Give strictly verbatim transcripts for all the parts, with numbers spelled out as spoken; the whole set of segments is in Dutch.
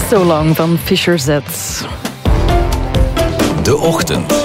So Long van Fisher Z. De Ochtend.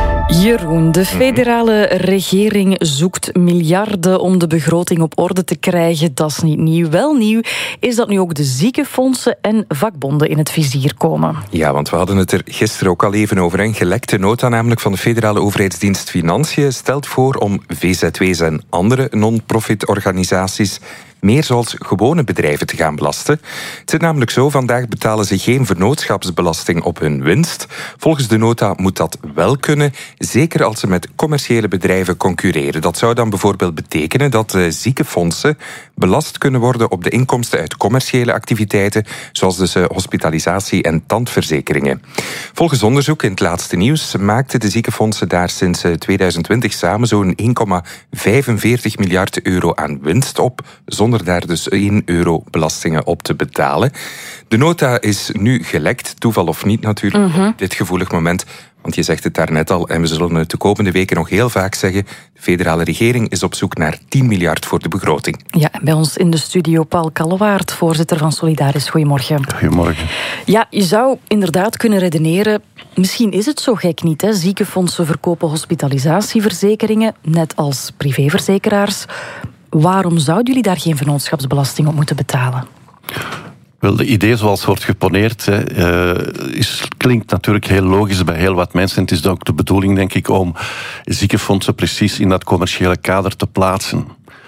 Jeroen, de federale regering zoekt miljarden om de begroting op orde te krijgen. Dat is niet nieuw. Wel nieuw is dat nu ook de ziekenfondsen en vakbonden in het vizier komen. Ja, want we hadden het er gisteren ook al even over. Een gelekte nota namelijk van de federale overheidsdienst Financiën stelt voor om V Z W's en andere non-profit organisaties meer zoals gewone bedrijven te gaan belasten. Het zit namelijk zo, vandaag betalen ze geen vennootschapsbelasting op hun winst. Volgens de nota moet dat wel kunnen, zeker als ze met commerciële bedrijven concurreren. Dat zou dan bijvoorbeeld betekenen dat de ziekenfondsen belast kunnen worden op de inkomsten uit commerciële activiteiten, zoals dus hospitalisatie en tandverzekeringen. Volgens onderzoek in het laatste nieuws maakten de ziekenfondsen daar sinds tweeduizend twintig samen zo'n één komma vijfenveertig miljard euro aan winst op, zonder daar dus één euro belastingen op te betalen. De nota is nu gelekt, toeval of niet natuurlijk, mm-hmm. op dit gevoelig moment. Want je zegt het daarnet al, en we zullen het de komende weken nog heel vaak zeggen, de federale regering is op zoek naar tien miljard voor de begroting. Ja, bij ons in de studio Paul Kallewaert, voorzitter van Solidaris. Goedemorgen. Goedemorgen. Ja, je zou inderdaad kunnen redeneren, misschien is het zo gek niet, hè? Ziekenfondsen verkopen hospitalisatieverzekeringen, net als privéverzekeraars. Waarom zouden jullie daar geen vennootschapsbelasting op moeten betalen? Wel, de idee zoals wordt geponeerd hè, uh, is, klinkt natuurlijk heel logisch bij heel wat mensen. Het is ook de bedoeling, denk ik, om ziekenfondsen precies in dat commerciële kader te plaatsen.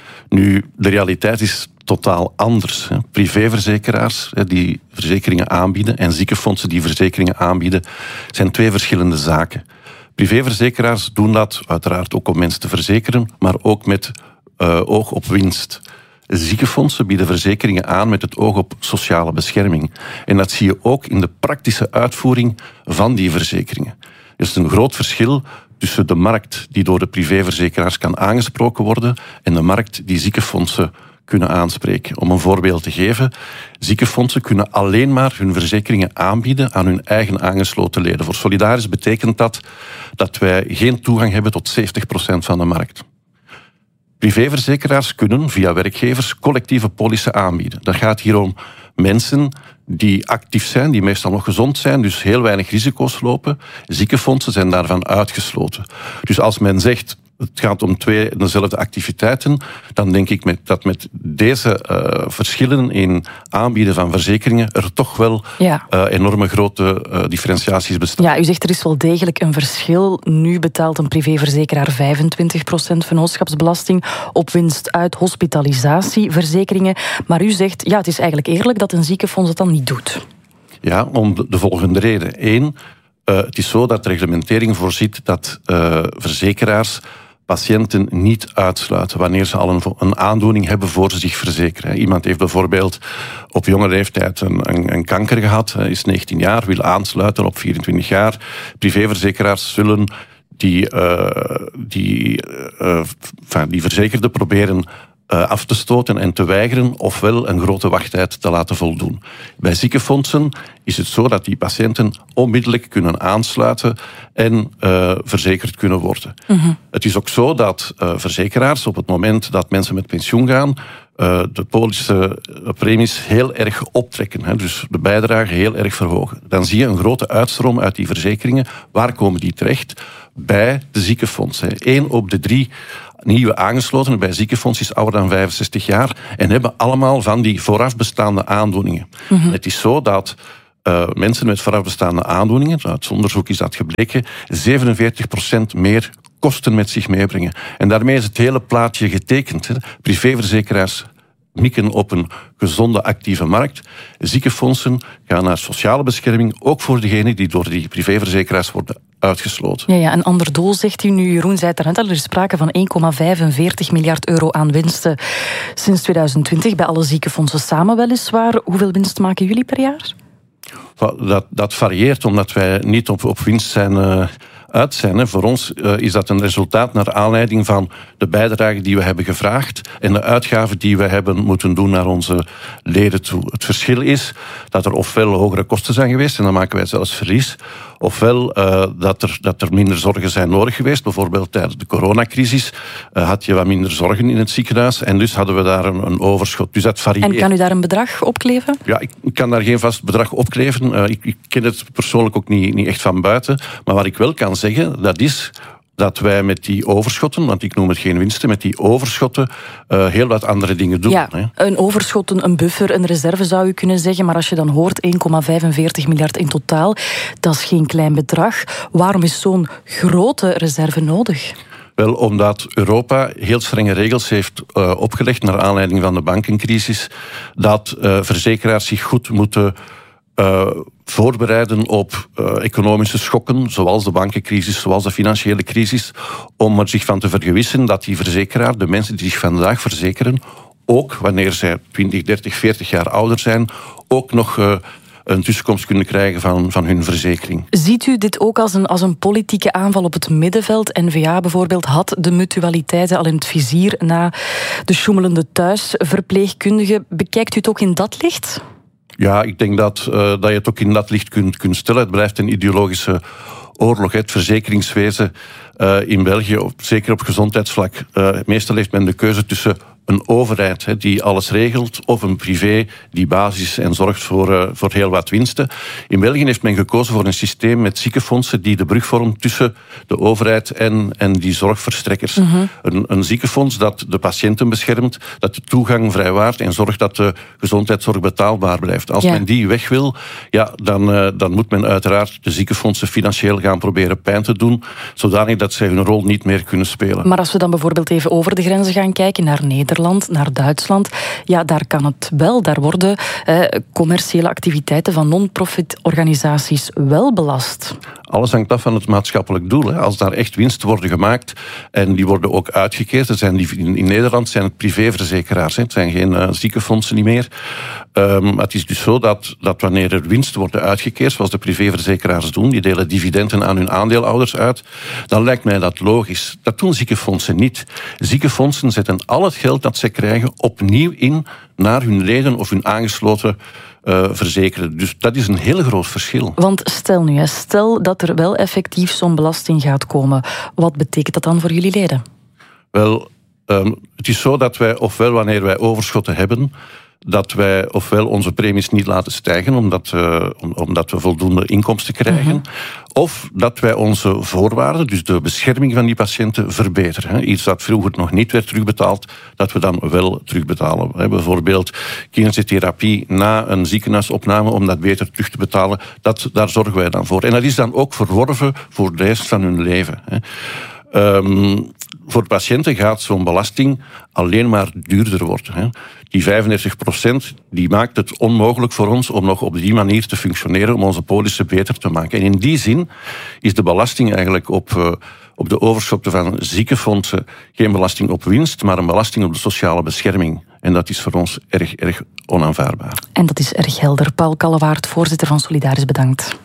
Nu, de realiteit is totaal anders. Hè. Privéverzekeraars hè, die verzekeringen aanbieden en ziekenfondsen die verzekeringen aanbieden, zijn twee verschillende zaken. Privéverzekeraars doen dat uiteraard ook om mensen te verzekeren, maar ook met uh, oog op winst. Ziekenfondsen bieden verzekeringen aan met het oog op sociale bescherming. En dat zie je ook in de praktische uitvoering van die verzekeringen. Er is een groot verschil tussen de markt die door de privéverzekeraars kan aangesproken worden en de markt die ziekenfondsen kunnen aanspreken. Om een voorbeeld te geven, ziekenfondsen kunnen alleen maar hun verzekeringen aanbieden aan hun eigen aangesloten leden. Voor Solidaris betekent dat dat wij geen toegang hebben tot zeventig procent van de markt. Privéverzekeraars kunnen via werkgevers collectieve polissen aanbieden. Dat gaat hier om mensen die actief zijn, die meestal nog gezond zijn, dus heel weinig risico's lopen. Ziekenfondsen zijn daarvan uitgesloten. Dus als men zegt, het gaat om twee en dezelfde activiteiten, dan denk ik met, dat met deze uh, verschillen in aanbieden van verzekeringen er toch wel ja. uh, enorme grote uh, differentiaties bestaan. Ja, u zegt er is wel degelijk een verschil. Nu betaalt een privéverzekeraar vijfentwintig procent vennootschapsbelasting op winst uit hospitalisatieverzekeringen. Maar u zegt, ja, het is eigenlijk eerlijk dat een ziekenfonds het dan niet doet. Ja, om de, de volgende reden. Eén, uh, het is zo dat de reglementering voorziet dat uh, verzekeraars patiënten niet uitsluiten wanneer ze al een, een aandoening hebben voor ze zich verzekeren. Iemand heeft bijvoorbeeld op jonge leeftijd een, een, een kanker gehad, is negentien jaar, wil aansluiten op vierentwintig jaar. Privéverzekeraars zullen die, uh, die, uh, enfin, die verzekerde proberen uh, af te stoten en te weigeren, ofwel een grote wachttijd te laten voldoen. Bij ziekenfondsen is het zo dat die patiënten onmiddellijk kunnen aansluiten en uh, verzekerd kunnen worden. Mm-hmm. Het is ook zo dat uh, verzekeraars op het moment dat mensen met pensioen gaan, uh, de polische premies heel erg optrekken. Hè, dus de bijdrage heel erg verhogen. Dan zie je een grote uitstroom uit die verzekeringen. Waar komen die terecht? Bij de ziekenfondsen. Eén op de drie nieuwe aangeslotenen bij ziekenfonds is ouder dan vijfenzestig jaar en hebben allemaal van die voorafbestaande aandoeningen. Mm-hmm. Het is zo dat uh, mensen met voorafbestaande aandoeningen, uit onderzoek is dat gebleken, zevenenveertig procent meer kosten met zich meebrengen. En daarmee is het hele plaatje getekend. Hè. Privéverzekeraars mikken op een gezonde, actieve markt. Ziekenfondsen gaan naar sociale bescherming, ook voor degenen die door die privéverzekeraars worden uitgesloten. Ja, ja, een ander doel, zegt u nu. Jeroen zei het daarnet al, er is sprake van één komma vijfenveertig miljard euro aan winsten sinds tweeduizend twintig, bij alle ziekenfondsen samen weliswaar. Hoeveel winst maken jullie per jaar? Dat, dat varieert, omdat wij niet op, op winst zijn uh, uit zijn. Hè. Voor ons uh, is dat een resultaat naar aanleiding van de bijdrage die we hebben gevraagd en de uitgaven die we hebben moeten doen naar onze leden toe. Het verschil is dat er ofwel hogere kosten zijn geweest, en dan maken wij zelfs verlies, Ofwel uh, dat, er, dat er minder zorgen zijn nodig geweest. Bijvoorbeeld tijdens de coronacrisis uh, had je wat minder zorgen in het ziekenhuis. En dus hadden we daar een, een overschot. Dus dat varieert. En kan u daar een bedrag op kleven? Ja, ik kan daar geen vast bedrag op kleven. Uh, ik, ik ken het persoonlijk ook niet, niet echt van buiten. Maar wat ik wel kan zeggen, dat is dat wij met die overschotten, want ik noem het geen winsten, met die overschotten uh, heel wat andere dingen doen. Ja, hè. Een overschot, een buffer, een reserve zou u kunnen zeggen, maar als je dan hoort één komma vijfenveertig miljard in totaal, dat is geen klein bedrag. Waarom is zo'n grote reserve nodig? Wel, omdat Europa heel strenge regels heeft uh, opgelegd naar aanleiding van de bankencrisis, dat uh, verzekeraars zich goed moeten Uh, voorbereiden op uh, economische schokken, zoals de bankencrisis, zoals de financiële crisis, om er zich van te vergewissen dat die verzekeraar, de mensen die zich vandaag verzekeren, ook wanneer zij twintig, dertig, veertig jaar ouder zijn, ook nog uh, een tussenkomst kunnen krijgen van, van hun verzekering. Ziet u dit ook als een, als een politieke aanval op het middenveld? N V A bijvoorbeeld had de mutualiteiten al in het vizier na de sjoemelende thuisverpleegkundigen. Bekijkt u het ook in dat licht? Ja, ik denk dat, uh, dat je het ook in dat licht kunt, kunt stellen. Het blijft een ideologische oorlog. Het verzekeringswezen uh, in België, zeker op gezondheidsvlak, uh, meestal heeft men de keuze tussen een overheid he, die alles regelt, of een privé die basis en zorgt voor, uh, voor heel wat winsten. In België heeft men gekozen voor een systeem met ziekenfondsen die de brug vormt tussen de overheid en, en die zorgverstrekkers. Mm-hmm. Een, een ziekenfonds dat de patiënten beschermt, dat de toegang vrijwaart en zorgt dat de gezondheidszorg betaalbaar blijft. Als ja. men die weg wil, ja, dan, uh, dan moet men uiteraard de ziekenfondsen financieel gaan proberen pijn te doen, zodanig dat zij hun rol niet meer kunnen spelen. Maar als we dan bijvoorbeeld even over de grenzen gaan kijken naar Nederland, naar Duitsland, ja, daar kan het wel. Daar worden eh, commerciële activiteiten van non-profit organisaties wel belast. Alles hangt af van het maatschappelijk doel. Hè. Als daar echt winsten worden gemaakt en die worden ook uitgekeerd, er zijn die, in, in Nederland zijn het privéverzekeraars, hè. Het zijn geen uh, ziekenfondsen niet meer. Um, het is dus zo dat, dat wanneer er winsten worden uitgekeerd, zoals de privéverzekeraars doen, die delen dividenden aan hun aandeelhouders uit, dan lijkt mij dat logisch. Dat doen ziekenfondsen niet. Ziekenfondsen zetten al het geld dat ze krijgen opnieuw in naar hun leden of hun aangesloten uh, verzekerden. Dus dat is een heel groot verschil. Want stel nu, stel dat er wel effectief zo'n belasting gaat komen. Wat betekent dat dan voor jullie leden? Wel, um, het is zo dat wij, ofwel wanneer wij overschotten hebben, dat wij ofwel onze premies niet laten stijgen omdat, uh, omdat we voldoende inkomsten krijgen, mm-hmm. of dat wij onze voorwaarden, dus de bescherming van die patiënten, verbeteren. Iets dat vroeger nog niet werd terugbetaald, dat we dan wel terugbetalen. Bijvoorbeeld kinesiotherapie na een ziekenhuisopname, om dat beter terug te betalen, dat, daar zorgen wij dan voor. En dat is dan ook verworven voor de rest van hun leven. Um, voor patiënten gaat zo'n belasting alleen maar duurder worden. Hè. Die vijfendertig procent die maakt het onmogelijk voor ons om nog op die manier te functioneren, om onze polissen beter te maken. En in die zin is de belasting eigenlijk op, uh, op de overschotten van ziekenfondsen geen belasting op winst, maar een belasting op de sociale bescherming. En dat is voor ons erg, erg onaanvaardbaar. En dat is erg helder. Paul Kallewaert, voorzitter van Solidaris, bedankt.